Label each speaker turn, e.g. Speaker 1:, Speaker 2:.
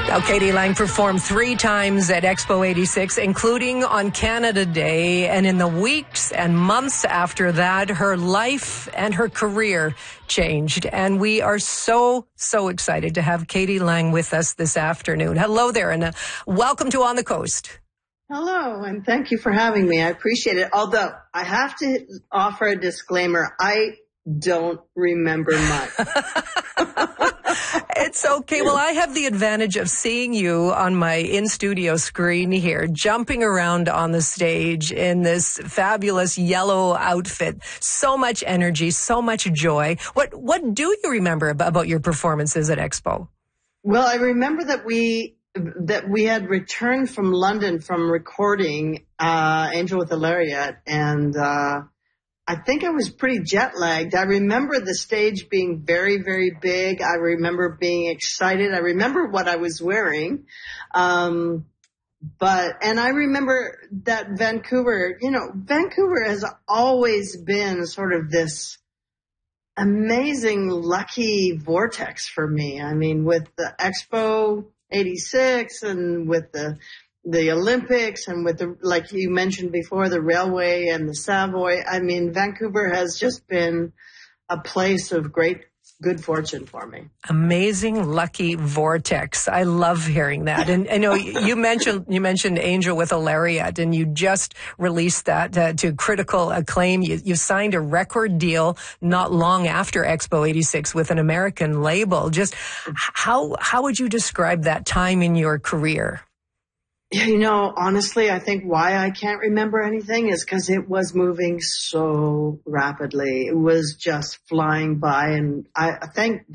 Speaker 1: Now, Katie Lang performed 3 times at Expo 86, including on Canada Day. And in the weeks and months after that, her life and her career changed. And we are so excited to have Katie Lang with us this afternoon. Hello there, and welcome to On the Coast.
Speaker 2: Hello, and thank you for having me. I appreciate it. Although I have to offer a disclaimer, I don't remember much.
Speaker 1: It's okay. Well, I have the advantage of seeing you on my in-studio screen here, jumping around on the stage in this fabulous yellow outfit. So much energy, so much joy. What do you remember about your performances at Expo?
Speaker 2: Well, I remember that we had returned from London from recording Angel with a Lariat, and I think I was pretty jet lagged. I remember the stage being very, very big. I remember being excited. I remember what I was wearing. And I remember that Vancouver has always been sort of this amazing, lucky vortex for me. I mean, with the Expo 86 and with the Olympics and with the, like you mentioned before, the railway and the Savoy. I mean, Vancouver has just been a place of good fortune for me.
Speaker 1: Amazing, lucky vortex. I love hearing that. And I know you mentioned Angel with a Lariat, and you just released that to critical acclaim. You signed a record deal not long after Expo 86 with an American label. Just how would you describe that time in your career?
Speaker 2: You know, honestly, I think why I can't remember anything is because it was moving so rapidly. It was just flying by. And I thank